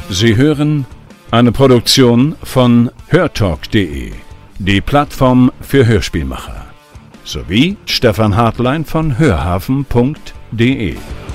Sie hören eine Produktion von hörtalk.de, die Plattform für Hörspielmacher, sowie Stefan Hartlein von hörhafen.de.